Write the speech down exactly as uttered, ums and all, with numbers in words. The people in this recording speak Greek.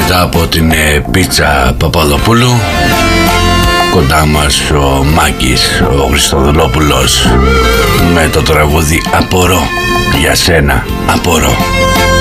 Μετά από την ε, Πίτσα Παπαδοπούλου, κοντά μας ο Μάκης, ο Χριστοδουλόπουλος, με το τραγούδι «Απορώ, για σένα απορώ».